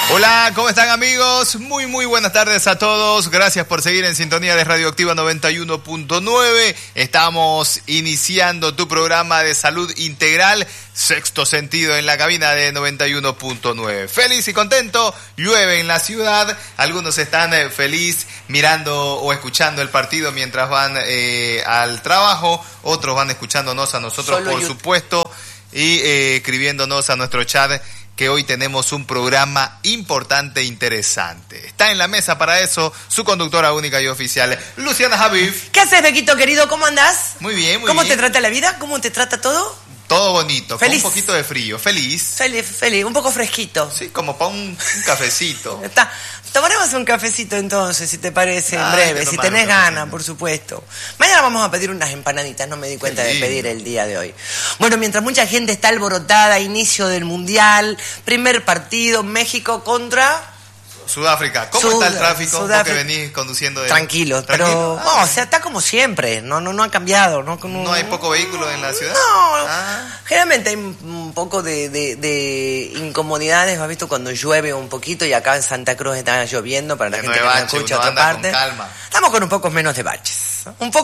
Hola, ¿cómo están amigos? Muy buenas tardes a todos. Gracias por seguir en sintonía de Radioactiva 91.9. Estamos iniciando tu programa de salud integral, Sexto Sentido, en la cabina de 91.9. Feliz y contento, llueve en la ciudad. Algunos están feliz mirando o escuchando el partido mientras van al trabajo. Otros van escuchándonos a nosotros, por supuesto, y escribiéndonos a nuestro chat, que hoy tenemos un programa importante e interesante. Está en la mesa para eso su conductora única y oficial, Luciana Javif. ¿Qué haces, Bequito querido? ¿Cómo andás? Muy bien, ¿Cómo te trata la vida? ¿Cómo te trata todo? Todo bonito, feliz. Con un poquito de frío. Feliz, un poco fresquito. Sí, como para un cafecito. Tomaremos un cafecito entonces, si te parece, en breve, si tenés ganas, por supuesto. Mañana vamos a pedir unas empanaditas, no me di cuenta de pedir el día de hoy. Bueno, mientras mucha gente está alborotada, inicio del Mundial, primer partido, México contra Sudáfrica. ¿Cómo está el tráfico? Vos que venís conduciendo Tranquilo, pero o sea, está como siempre, no ha cambiado. ¿No hay poco vehículo en la ciudad? No, generalmente hay un poco de incomodidades, ¿has visto? Cuando llueve un poquito, y acá en Santa Cruz está lloviendo, para la gente que no escucha otra parte. Estamos con un poco menos de baches.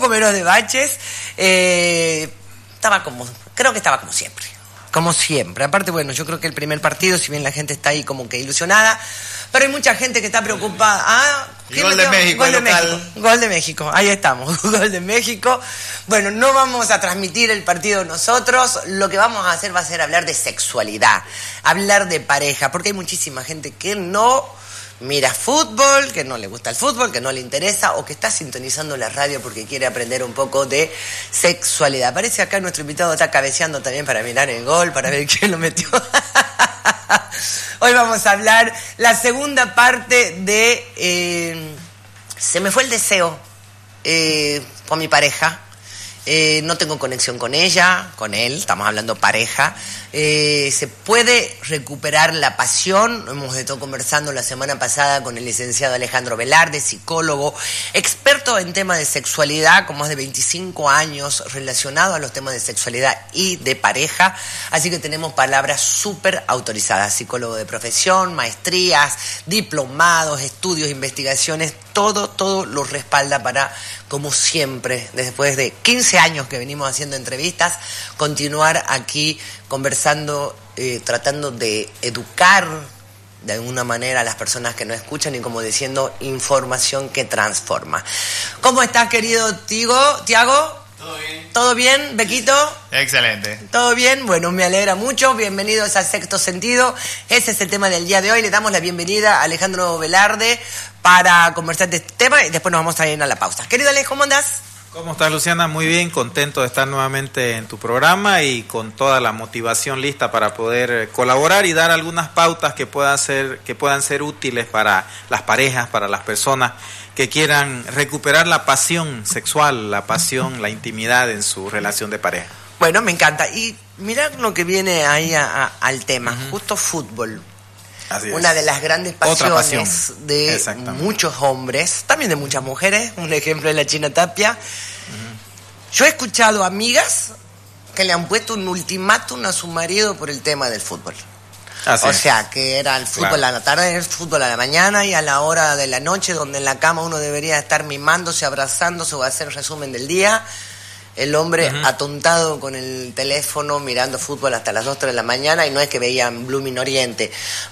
Creo que estaba como siempre. Como siempre. Aparte, bueno, yo creo que el primer partido, si bien la gente está ahí como que ilusionada, pero hay mucha gente que está preocupada. Gol de México, Gol de México, ahí estamos, gol de México. Bueno, no vamos a transmitir el partido nosotros, lo que vamos a hacer va a ser hablar de sexualidad, hablar de pareja, porque hay muchísima gente que no mira fútbol, que no le gusta el fútbol, que no le interesa, o que está sintonizando la radio porque quiere aprender un poco de sexualidad. Parece acá nuestro invitado está cabeceando también para mirar el gol, para ver quién lo metió. Hoy vamos a hablar la segunda parte de se me fue el deseo con mi pareja. No tengo conexión con ella, con él, estamos hablando pareja. ¿Se puede recuperar la pasión? Hemos estado conversando la semana pasada con el licenciado Alejandro Velarde, psicólogo, experto en temas de sexualidad, con más de 25 años relacionado a los temas de sexualidad y de pareja. Así que tenemos palabras súper autorizadas, psicólogo de profesión, maestrías, diplomados, estudios, investigaciones, todo lo respalda para, como siempre, después de 15 años que venimos haciendo entrevistas, continuar aquí conversando, tratando de educar de alguna manera a las personas que no escuchan y como diciendo información que transforma. ¿Cómo estás, querido Tiago? ¿Todo bien? ¿Todo bien, Bequito? Excelente. ¿Todo bien? Bueno, me alegra mucho. Bienvenidos a Sexto Sentido. Ese es el tema del día de hoy. Le damos la bienvenida a Alejandro Velarde para conversar de este tema y después nos vamos a ir a la pausa. Querido Alex, ¿cómo andás? ¿Cómo estás, Luciana? Muy bien, contento de estar nuevamente en tu programa y con toda la motivación lista para poder colaborar y dar algunas pautas que puedan ser útiles para las parejas, para las personas que quieran recuperar la pasión sexual, la pasión, la intimidad en su relación de pareja. Bueno, me encanta. Y mirá lo que viene ahí al tema, justo fútbol. Así una es. de las grandes pasiones de muchos hombres, también de muchas mujeres. Un ejemplo es la China Tapia. Yo he escuchado amigas que le han puesto un ultimátum a su marido por el tema del fútbol. O sea, que era el fútbol a la tarde, el fútbol a la mañana y a la hora de la noche, donde en la cama uno debería estar mimándose, abrazándose o hacer resumen del día. El hombre atontado con el teléfono mirando fútbol hasta las 2, 3 de la mañana, y no es que veían Blooming Oriente,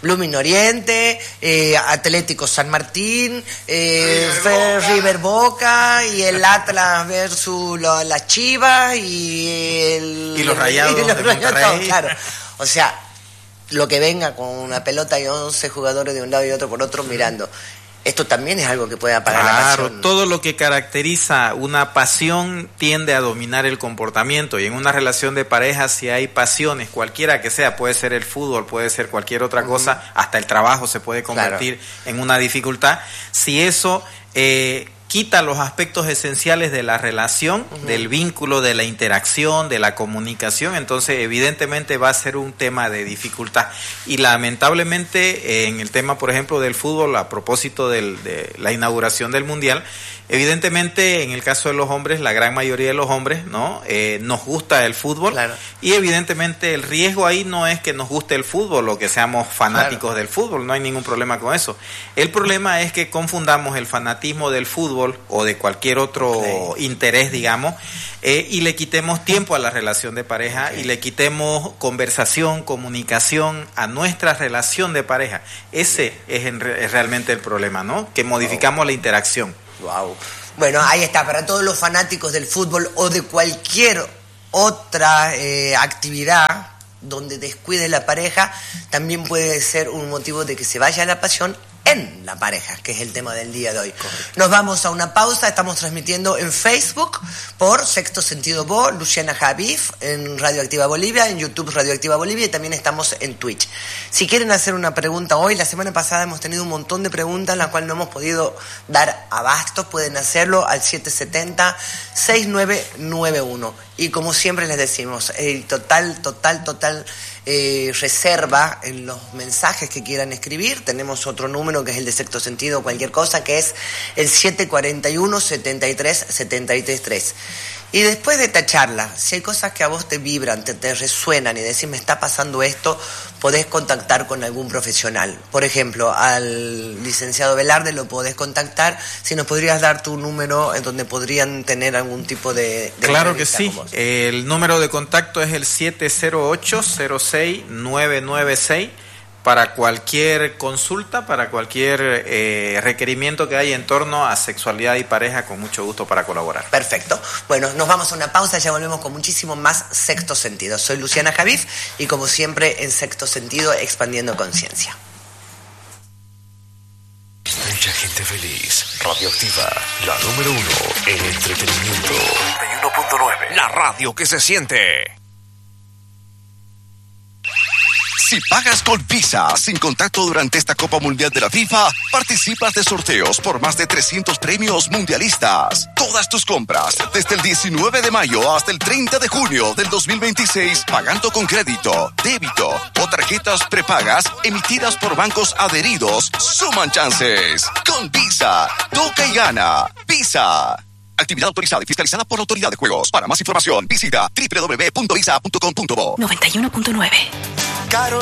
Atlético San Martín, River Boca y el Atlas versus las Chivas y los Rayados de Monterrey. Claro. O sea, lo que venga con una pelota y 11 jugadores de un lado y otro por otro mirando. Esto también es algo que puede apagar la pasión. Claro, todo lo que caracteriza una pasión tiende a dominar el comportamiento, y en una relación de pareja, si hay pasiones, cualquiera que sea, puede ser el fútbol, puede ser cualquier otra cosa, hasta el trabajo se puede convertir en una dificultad. Si eso quita los aspectos esenciales de la relación, del vínculo, de la interacción, de la comunicación, entonces evidentemente va a ser un tema de dificultad. Y lamentablemente en el tema, por ejemplo, del fútbol, a propósito de la inauguración del Mundial, Evidentemente, en el caso de los hombres, la gran mayoría de los hombres, ¿no? Nos gusta el fútbol. Claro. Y evidentemente el riesgo ahí no es que nos guste el fútbol o que seamos fanáticos del fútbol, no hay ningún problema con eso. El problema es que confundamos el fanatismo del fútbol o de cualquier otro interés, digamos, y le quitemos tiempo a la relación de pareja y le quitemos conversación, comunicación a nuestra relación de pareja. Ese es realmente el problema, ¿no? Que modificamos la interacción. Wow. Bueno, ahí está, para todos los fanáticos del fútbol o de cualquier otra actividad donde descuide la pareja, también puede ser un motivo de que se vaya la pasión en la pareja, que es el tema del día de hoy. Correcto. Nos vamos a una pausa, estamos transmitiendo en Facebook por Sexto Sentido Bo, Luciana Javif, en Radioactiva Bolivia, en YouTube Radioactiva Bolivia y también estamos en Twitch. Si quieren hacer una pregunta hoy, la semana pasada hemos tenido un montón de preguntas, las cuales no hemos podido dar abasto, pueden hacerlo al 770-6991. Y como siempre les decimos, total reserva en los mensajes que quieran escribir. Tenemos otro número que es el de Sexto Sentido, cualquier cosa, que es el 741-73-733. Y después de esta charla, si hay cosas que a vos te vibran, te resuenan y decís, me está pasando esto, podés contactar con algún profesional. Por ejemplo, al licenciado Velarde lo podés contactar. Si nos podrías dar tu número en donde podrían tener algún tipo de claro que sí. El número de contacto es el 708-06-996 para cualquier consulta, para cualquier requerimiento que haya en torno a sexualidad y pareja, con mucho gusto para colaborar. Perfecto. Bueno, nos vamos a una pausa, ya volvemos con muchísimo más Sexto Sentido. Soy Luciana Javif y como siempre en Sexto Sentido, expandiendo conciencia. Mucha gente feliz. Radioactiva, la número 1 en entretenimiento. 91.9, la radio que se siente. Si pagas con Visa sin contacto durante esta Copa Mundial de la FIFA, participas de sorteos por más de 300 premios mundialistas. Todas tus compras, desde el 19 de mayo hasta el 30 de junio del 2026, pagando con crédito, débito o tarjetas prepagas emitidas por bancos adheridos, suman chances. Con Visa, toca y gana. Visa. Actividad autorizada y fiscalizada por la Autoridad de Juegos. Para más información, visita www.visa.com.bo. 91.9. Carol